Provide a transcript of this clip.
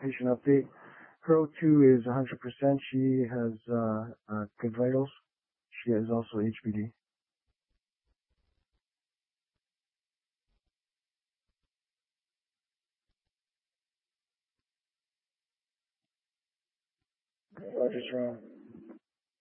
patient update. Her O2 is 100%. She has good vitals. She has also HBD. Roger's wrong.